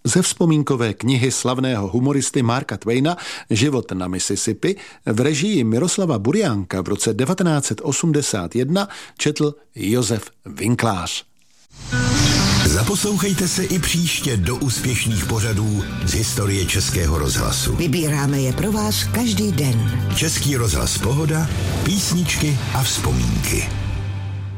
ze vzpomínkové knihy slavného humoristy Marka Twaina Život na Mississippi v režii Miroslava Buriánka v roce 1981 četl Josef Vinklář. Zaposlouchejte se i příště do úspěšných pořadů z historie Českého rozhlasu. Vybíráme je pro vás každý den. Český rozhlas Pohoda, písničky a vzpomínky.